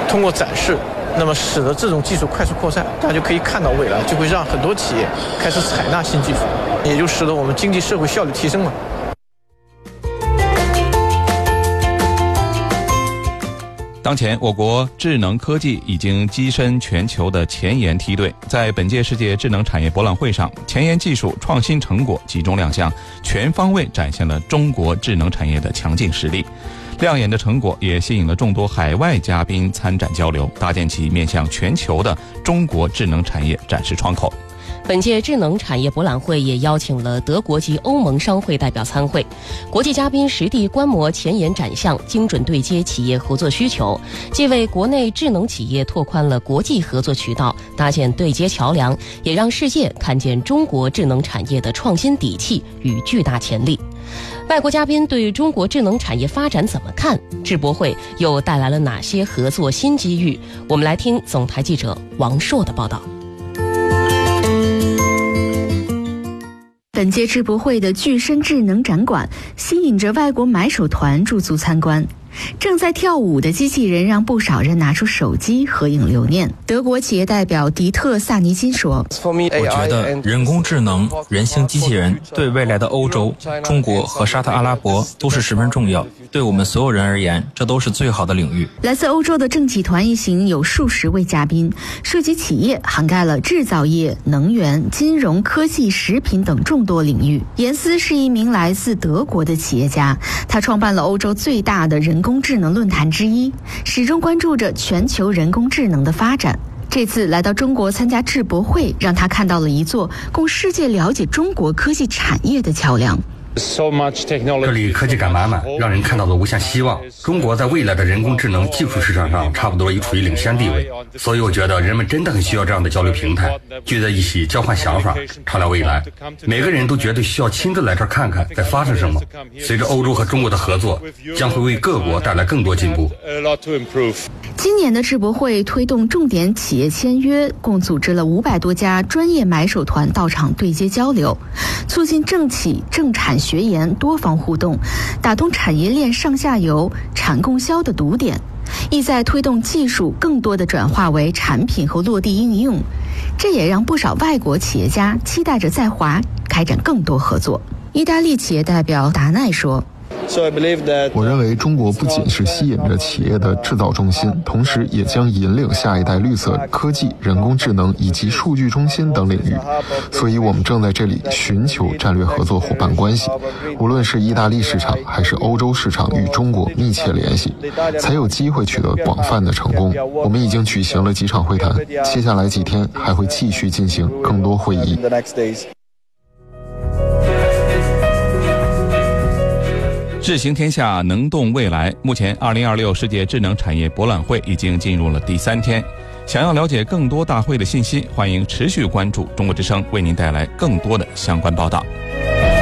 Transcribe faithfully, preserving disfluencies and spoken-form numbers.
通过展示，那么使得这种技术快速扩散，大家就可以看到未来，就会让很多企业开始采纳新技术，也就使得我们经济社会效率提升了。 当前，我国智能科技已经跻身全球的前沿梯队。在本届世界智能产业博览会上，前沿技术创新成果集中亮相，全方位展现了中国智能产业的强劲实力。亮眼的成果也吸引了众多海外嘉宾参展交流，搭建起面向全球的中国智能产业展示窗口。 本届智能产业博览会也邀请了德国及欧盟商会代表参会，国际嘉宾实地观摩前沿展项，精准对接企业合作需求，既为国内智能企业拓宽了国际合作渠道，搭建对接桥梁，也让世界看见中国智能产业的创新底气与巨大潜力。外国嘉宾对中国智能产业发展怎么看？智博会又带来了哪些合作新机遇？我们来听总台记者王硕的报道。 本届智博会的具身智能展馆吸引着外国买手团驻足参观。正在跳舞的机器人让不少人拿出手机合影留念。德国企业代表迪特·萨尼金说：“ 我觉得人工智能、人形机器人对未来的欧洲、中国和沙特阿拉伯都是十分重要。对我们所有人而言，这都是最好的领域。” 来自欧洲的政企团一行有数十位嘉宾，涉及企业涵盖了制造业、能源、金融、科技、食品等众多领域。严斯是一名来自德国的企业家，他创办了欧洲最大的人工智能论坛之一，始终关注着全球人工智能的发展。这次来到中国参加智博会，让他看到了一座供世界了解中国科技产业的桥梁。 这里科技感满满，让人看到了无限希望。中国在未来的人工智能技术市场上差不多已处于领先地位，所以我觉得人们真的很需要这样的交流平台，聚在一起交换想法，畅聊未来。每个人都绝对需要亲自来这儿看看在发生什么。随着欧洲和中国的合作，将会为各国带来更多进步。 今年的智博会推动重点企业签约，共组织了五百多家专业买手团到场对接交流，促进政企、政产学研多方互动，打通产业链上下游、产供销的堵点，意在推动技术更多的转化为产品和落地应用。这也让不少外国企业家期待着在华开展更多合作。意大利企业代表达奈说：“ 我认为中国不仅是吸引着企业的制造中心，同时也将引领下一代绿色科技、人工智能以及数据中心等领域。所以我们正在这里寻求战略合作伙伴关系，无论是意大利市场还是欧洲市场与中国密切联系，才有机会取得广泛的成功。我们已经举行了几场会谈，接下来几天还会继续进行更多会议。” 智行天下，能动未来。目前二零二六世界智能产业博览会已经进入了第三天。想要了解更多大会的信息，欢迎持续关注中国之声，为您带来更多的相关报道。